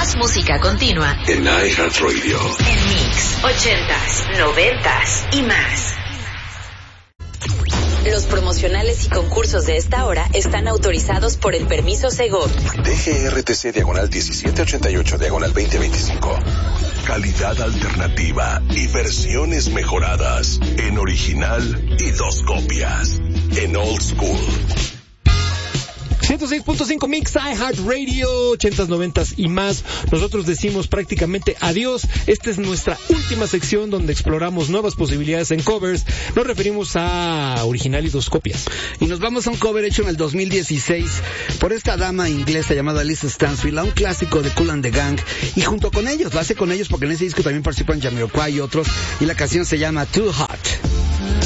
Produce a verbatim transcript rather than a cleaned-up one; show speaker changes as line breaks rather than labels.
Más música continua
en iHeartRadio.
En Mix, ochentas, noventas y más. Los promocionales y concursos de esta hora están autorizados por el permiso Segov.
D G R T C diagonal diecisiete ochenta y ocho diagonal veinte veinticinco. Calidad alternativa y versiones mejoradas en original y dos copias en Old School.
ciento seis punto cinco Mix, iHeartRadio, ochentas, noventas y más. Nosotros decimos prácticamente adiós. Esta es nuestra última sección donde exploramos nuevas posibilidades en covers. Nos referimos a original y dos copias.
Y nos vamos a un cover hecho en el dos mil dieciséis por esta dama inglesa llamada Lisa Stansfield, a un clásico de Kool and the Gang. Y junto con ellos, lo hace con ellos porque en ese disco también participan Jamiroquai y otros. Y la canción se llama Too Hot.